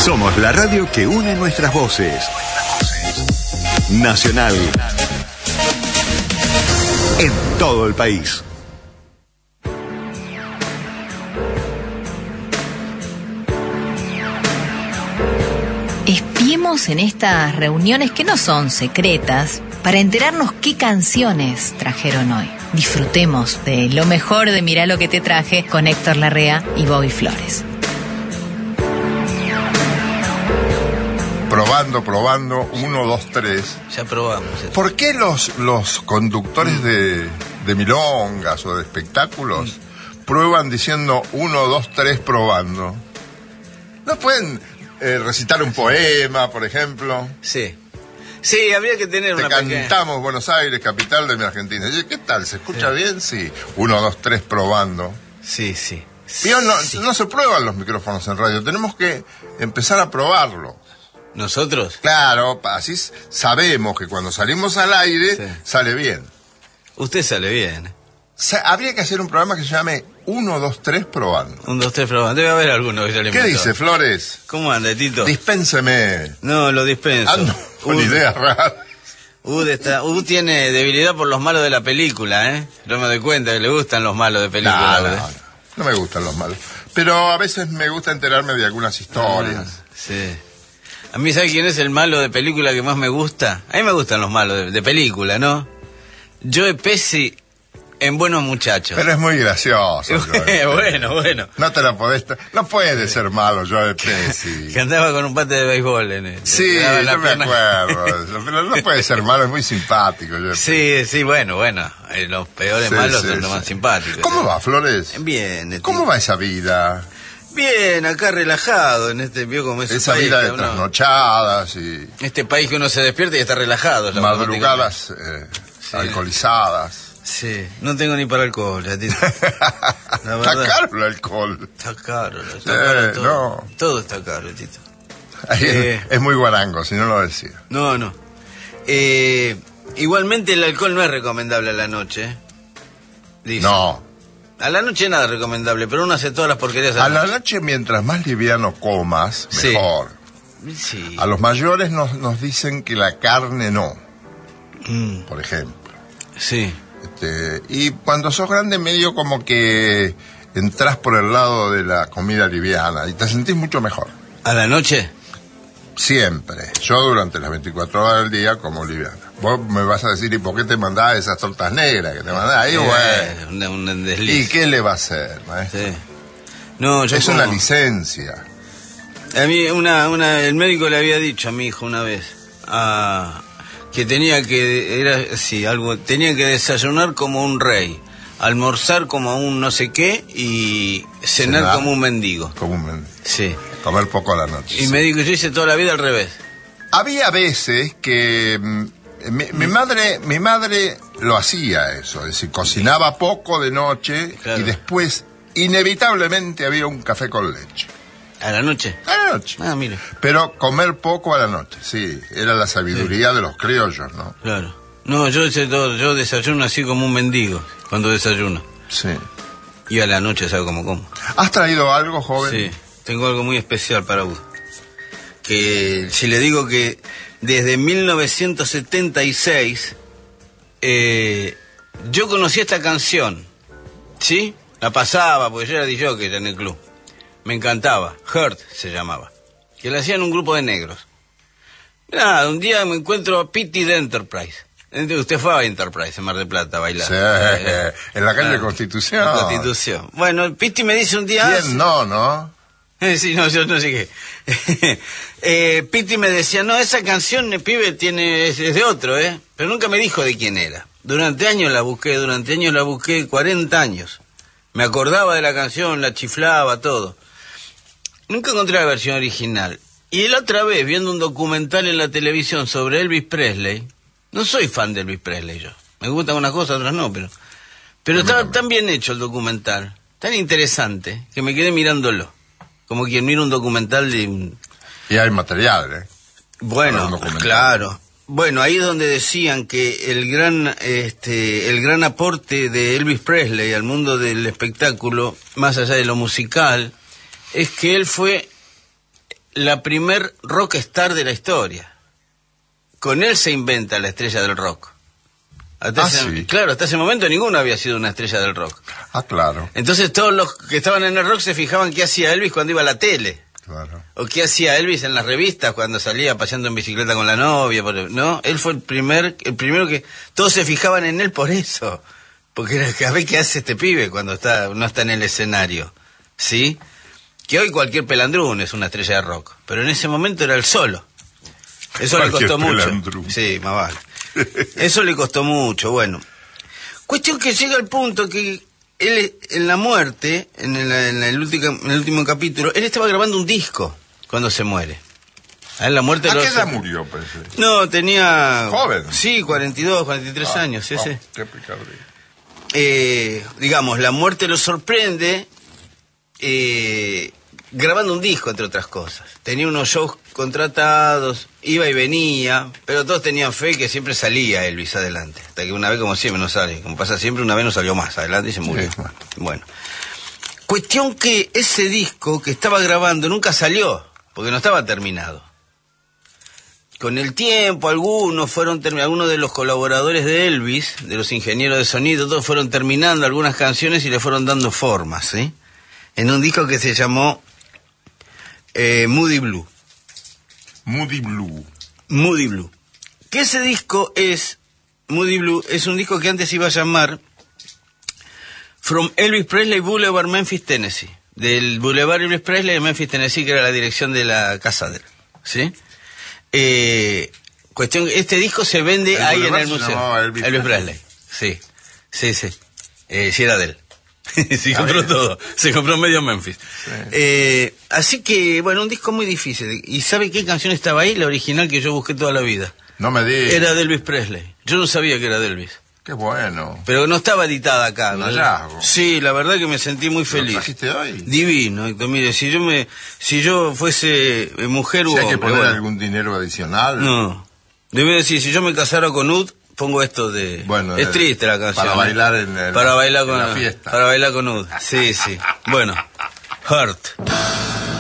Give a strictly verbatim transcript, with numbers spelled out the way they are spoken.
Somos la radio que une nuestras voces. Nacional. En todo el país. Espiemos en estas reuniones que no son secretas para enterarnos qué canciones trajeron hoy. Disfrutemos de lo mejor de Mirá lo que te traje con Héctor Larrea y Bobby Flores. Probando, probando, uno, dos, tres. Ya probamos. ¿Por qué los, los conductores de, de milongas o de espectáculos mm. prueban diciendo uno, dos, tres, probando? ¿No pueden eh, recitar un poema, por ejemplo? Sí. Sí, habría que tener Te una cantamos pequeña... Buenos Aires, capital de mi Argentina. ¿Qué tal? ¿Se escucha sí. bien? Sí. Uno, dos, tres, probando. Sí, sí. Pero no, sí. no se prueban los micrófonos en radio. Tenemos que empezar a probarlo. ¿Nosotros? Claro, así sabemos que cuando salimos al aire, sí. sale bien. Usted sale bien. Sa- habría que hacer un programa que se llame uno, dos, tres, probando. uno, dos, tres, probando. Debe haber alguno que se le ¿Qué inventó. dice, Flores? ¿Cómo anda, Tito? Dispénseme. No, lo dispenso. Ando con Ud, ideas raras. Ud, está, Ud tiene debilidad por los malos de la película, ¿eh? No me doy cuenta que le gustan los malos de película. No, no, no, no me gustan los malos. Pero a veces me gusta enterarme de algunas historias. Ah, sí. A mí, ¿sabe quién es el malo de película que más me gusta? A mí me gustan los malos de, de película, ¿no? Joe Pesci en Buenos Muchachos. Pero es muy gracioso. Joe. bueno, bueno. No te la podés... No puede ser malo, Joe Pesci. Que andaba con un bate de béisbol en él. Sí, yo me acuerdo. Pero no puede ser malo, es muy simpático. Joe Sí, Pesci. sí, bueno, bueno. Eh, los peores Sí, malos sí, son los sí. más simpáticos. ¿Cómo va, Flores? Bien. de ¿Cómo tipo. va esa vida? Bien, acá relajado en este viejo como es Esa país vida que de uno- trasnochadas y Este país que uno se despierta y está relajado. la madrugadas eh, Sí. alcoholizadas. Sí, no tengo ni para alcohol, ya, Tito. La Está verdad. caro el alcohol. Está caro, está Sí, caro todo. no. Todo está caro, Tito. Ahí Eh. Es muy guarango, si no lo decía. No, no. Eh, igualmente el alcohol no es recomendable a la noche. ¿eh? Dice. No. A la noche nada recomendable, pero uno hace todas las porquerías A la noche, mientras más liviano comas, Sí. mejor. Sí. A los mayores nos, nos dicen que la carne no, Mm, por ejemplo. sí. Este, y cuando sos grande, medio como que entras por el lado de la comida liviana y te sentís mucho mejor. ¿A la noche? Siempre. Yo durante las veinticuatro horas del día como liviana. Vos me vas a decir, ¿y por qué te mandás esas tortas negras que te mandás? Ahí, Eh, bueno. un, un desliz. ¿Y qué le va a hacer, maestro? Sí. No, yo Es como- una licencia. A mí, una, una, el médico le había dicho a mi hijo una vez ah, que tenía que, era, sí, algo, tenía que desayunar como un rey, almorzar como un no sé qué y cenar, Cenar. como un mendigo. Comúnmente. Sí. Comer poco a la noche. Y me dijo, yo hice toda la vida al revés. Había veces que mm, mi, mi madre mi madre lo hacía eso, es decir, cocinaba poco de noche Claro. y después inevitablemente había un café con leche. ¿A la noche? A la noche. Ah, mire. Pero comer poco a la noche, sí, era la sabiduría de los criollos, ¿no? Claro. No, yo hice todo, yo desayuno así como un mendigo cuando desayuno. Sí. Y a la noche sabe cómo como. ¿Has traído algo, joven? Sí, tengo algo muy especial para vos. Que si le digo que desde mil novecientos setenta y seis eh, yo conocí esta canción, ¿sí? La pasaba, porque yo era D J en el club. Me encantaba, Hurt se llamaba. Que la hacían un grupo de negros. Mirá, un día me encuentro a Pity de Enterprise. Usted fue a Enterprise en Mar del Plata a bailar. Sí, Eh, en la calle ah, Constitución. la Constitución. Bueno, Pity me dice un día... ¿Quién no, no? Eh, sí, no, yo no sé qué. eh, Piti me decía, no, esa canción, el pibe, tiene, es, es de otro, ¿eh? Pero nunca me dijo de quién era. Durante años la busqué, durante años la busqué, cuarenta años. Me acordaba de la canción, la chiflaba, todo. Nunca encontré la versión original. Y la otra vez, viendo un documental en la televisión sobre Elvis Presley, no soy fan de Elvis Presley yo. Me gustan unas cosas, otras no, pero... Pero estaba tan bien hecho el documental, tan interesante, que me quedé mirándolo. Como quien mira un documental de... un- Y hay material, ¿eh? Para un Bueno, documental. claro. Bueno, ahí es donde decían que el gran, este, el gran aporte de Elvis Presley al mundo del espectáculo, más allá de lo musical, es que él fue la primer rockstar de la historia. Con él se inventa la estrella del rock. Hasta ah, ese, sí. Claro, hasta ese momento ninguno había sido una estrella del rock. Ah, claro. Entonces todos los que estaban en el rock se fijaban qué hacía Elvis cuando iba a la tele. Claro. O qué hacía Elvis en las revistas cuando salía paseando en bicicleta con la novia, ¿no? Él fue el primer, el primero que todos se fijaban en él por eso, porque era, a ver qué hace este pibe cuando está, no está en el escenario, ¿sí? Que hoy cualquier pelandrún es una estrella de rock, pero en ese momento era el solo. Eso le costó mucho. Sí, más vale. Eso le costó mucho, bueno. Cuestión que llega al punto que él, en la muerte, en el, en el, último, en el último capítulo, él estaba grabando un disco cuando se muere. A él la muerte... ¿A lo... qué edad murió, pensé? No, tenía... ¿Joven? Sí, cuarenta y dos, cuarenta y tres ah, años, ese. Oh, qué picardía. Eh, digamos, la muerte lo sorprende eh, grabando un disco, entre otras cosas. Tenía unos shows contratados, iba y venía, pero todos tenían fe que siempre salía Elvis adelante. Hasta que una vez, como siempre, no sale. Como pasa siempre, una vez no salió más adelante y se murió. Sí. Bueno. Cuestión que ese disco que estaba grabando nunca salió, porque no estaba terminado. Con el tiempo, algunos fueron termi- algunos de los colaboradores de Elvis, de los ingenieros de sonido, todos fueron terminando algunas canciones y le fueron dando formas, ¿sí? En un disco que se llamó eh, Moody Blue. Moody Blue. Moody Blue. Que ese disco es, Moody Blue, es un disco que antes iba a llamar From Elvis Presley Boulevard, Memphis, Tennessee. Del Boulevard Elvis Presley de Memphis, Tennessee, que era la dirección de la casa de él, ¿sí? Eh, cuestión, este disco se vende el ahí en el museo. Elvis, Elvis Presley. Sí, sí, sí. Eh, sí era de él. Se compró bien. Todo. Se compró medio Memphis. Sí. Eh, así que, bueno, un disco muy difícil. ¿Y sabe qué canción estaba ahí? La original que yo busqué toda la vida. No me digas. Era de Elvis Presley. Yo no sabía que era de Elvis. Qué bueno. Pero no estaba editada acá. Un hallazgo. Sí, la verdad que me sentí muy feliz. ¿Lo trajiste hoy? Divino. Mire, si yo me, si yo fuese mujer o hombre... ¿Hay que poner bueno, algún dinero adicional? No. Debe decir, si yo me casara con Ud, pongo esto de... Bueno, es de, triste la canción. Para bailar en, el, para bailar con, en la fiesta. Para bailar con Ud. Sí, sí. Bueno, Hurt.